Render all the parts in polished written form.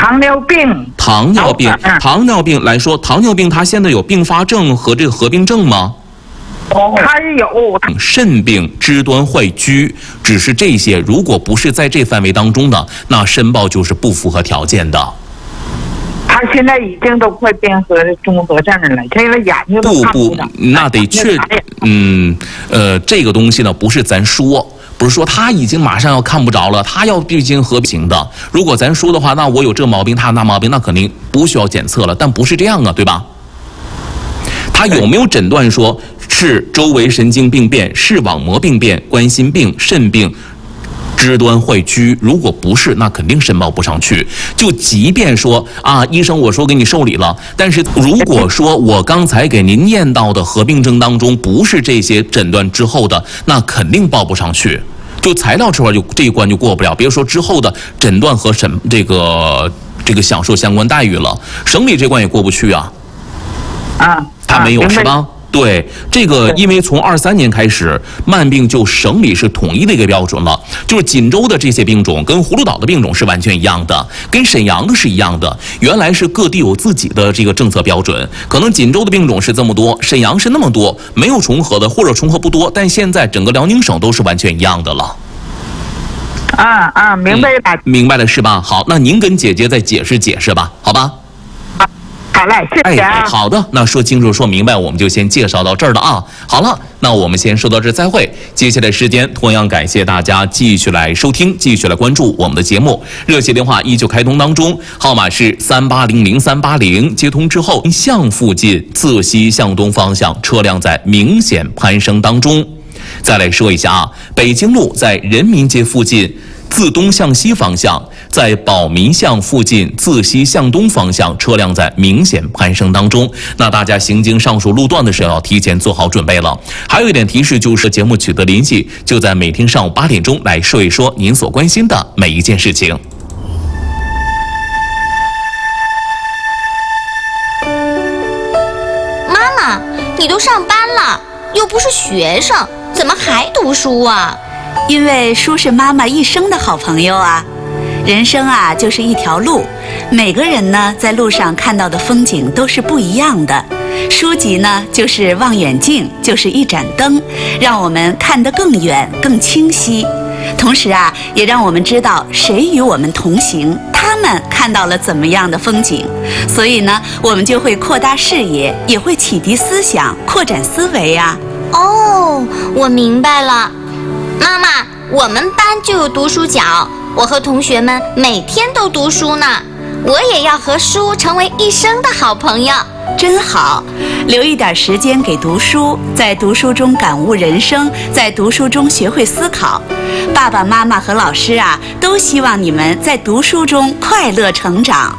糖尿病。 糖尿病来说，糖尿病它现在有并发症和这个合并症吗？ 还有肾病、肢端坏疽，只是这些，如果不是在这范围当中的，那申报就是不符合条件的。 他现在已经都快变合综合症了，这个眼睛都看不着。 那得确，这个东西呢，不是咱说。不是说他已经马上要看不着了，他要毕竟合并的。如果咱说的话，那我有这毛病，他那毛病，那肯定不需要检测了。但不是这样啊，对吧？他有没有诊断说是周围神经病变、视网膜病变、冠心病、肾病、肢端坏疽？如果不是，那肯定申报不上去。就即便说啊，医生我说给你受理了，但是如果说我刚才给您念到的合并症当中不是这些诊断之后的，那肯定报不上去。就材料这块就这一关就过不了，别说之后的诊断和这个享受相关待遇了，省里这关也过不去啊。他没有是吧？对，这个因为从23年开始，慢病就省里是统一的一个标准了，就是锦州的这些病种跟葫芦岛的病种是完全一样的，跟沈阳的是一样的。原来是各地有自己的这个政策标准，可能锦州的病种是这么多，沈阳是那么多，没有重合的或者重合不多，但现在整个辽宁省都是完全一样的了。 明白了， 明白了是吧？好，那您跟姐姐再解释解释吧，好吧？ 好嘞，谢谢啊。 好的，那说清楚说明白，我们就先介绍到这儿了啊。好了，那我们先说到这儿，再会。接下来时间同样感谢大家继续来收听，继续来关注我们的节目。热线电话依旧开通当中，号码是38000380。接通之后，向附近自西向东方向车辆在明显攀升当中。再来说一下啊，北京路在人民街附近自东向西方向，在保民巷附近自西向东方向车辆在明显攀升当中，那大家行经上述路段的时候要提前做好准备了。还有一点提示就是节目取得联系就在每天上午8点钟来说一说您所关心的每一件事情。 妈妈，你都上班了，又不是学生，怎么还读书啊？ 因为书是妈妈一生的好朋友啊。人生啊，就是一条路，每个人呢，在路上看到的风景都是不一样的。书籍呢，就是望远镜，就是一盏灯，让我们看得更远、更清晰。同时啊，也让我们知道谁与我们同行，他们看到了怎么样的风景。所以呢，我们就会扩大视野，也会启迪思想，扩展思维啊。 哦，我明白了。妈妈，我们班就有读书角，我和同学们每天都读书呢。我也要和书成为一生的好朋友。 真好，留一点时间给读书，在读书中感悟人生，在读书中学会思考。爸爸妈妈和老师啊，都希望你们在读书中快乐成长。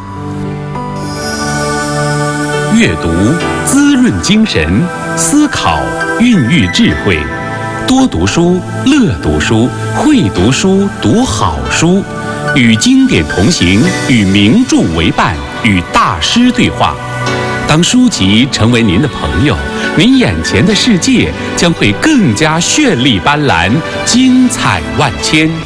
阅读滋润精神，思考孕育智慧。多读书，乐读书，会读书，读好书，与经典同行，与名著为伴，与大师对话。当书籍成为您的朋友，您眼前的世界将会更加绚丽斑斓，精彩万千。